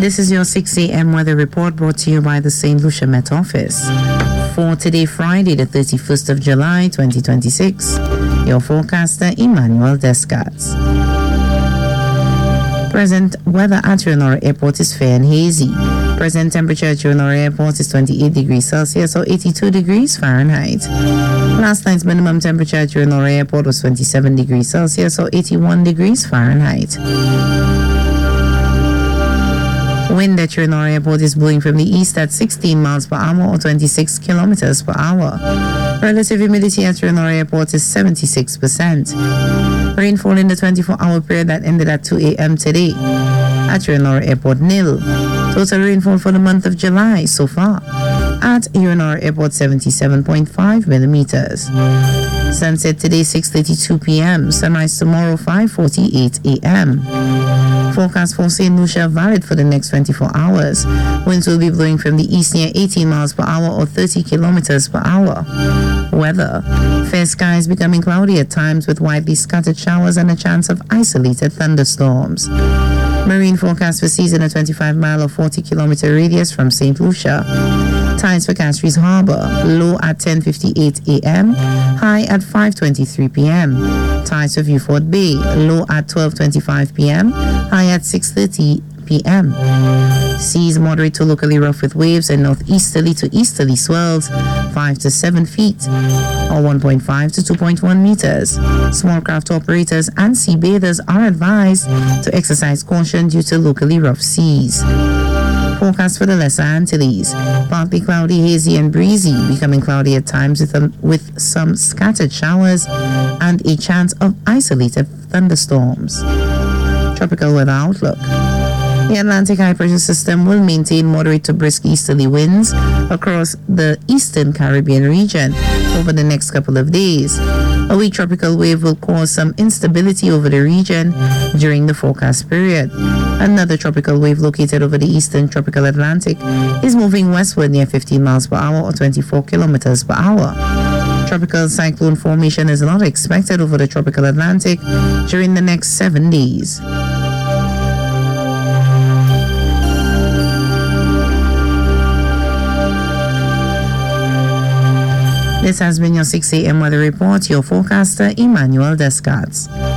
This is your 6 a.m. weather report brought to you by the St. Lucia Met Office. For today, Friday, the 31st of July, 2026, your forecaster, Emmanuel Descartes. Present weather at Urianora Airport is fair and hazy. Present temperature at Urianora Airport is 28 degrees Celsius or 82 degrees Fahrenheit. Last night's minimum temperature at Urianora Airport was 27 degrees Celsius or 81 degrees Fahrenheit. Wind at Urianora Airport is blowing from the east at 16 miles per hour or 26 kilometers per hour. Relative humidity at Urianora Airport is 76%. Rainfall in the 24-hour period that ended at 2 a.m. today at Urianora Airport, nil. Total rainfall for the month of July so far at Urianora Airport, 77.5 millimeters. Sunset today, 6:32 p.m. Sunrise tomorrow, 5:48 a.m. Forecast for St. Lucia valid for the next 24 hours. Winds will be blowing from the east near 18 miles per hour or 30 kilometers per hour. Weather. Fair skies becoming cloudy at times with widely scattered showers and a chance of isolated thunderstorms. Marine forecast for seas in a 25-mile or 40-kilometer radius from St. Lucia. Tides for Castries Harbor, low at 10:58 a.m., high at 5:23 p.m. Tides for Vieux Bay, low at 12:25 p.m., high at 6:30 p.m. Seas moderate to locally rough with waves and northeasterly to easterly swells 5 to 7 feet or 1.5 to 2.1 meters. Small craft operators and sea bathers are advised to exercise caution due to locally rough seas. Forecast for the Lesser Antilles. Partly cloudy, hazy and breezy, becoming cloudy at times with some scattered showers and a chance of isolated thunderstorms. Tropical weather outlook. The Atlantic high pressure system will maintain moderate to brisk easterly winds across the eastern Caribbean region over the next couple of days. A weak tropical wave will cause some instability over the region during the forecast period. Another tropical wave located over the eastern tropical Atlantic is moving westward near 15 miles per hour or 24 kilometers per hour. Tropical cyclone formation is not expected over the tropical Atlantic during the next 7 days. This has been your 6 a.m. weather report. Your forecaster, Emmanuel Descartes.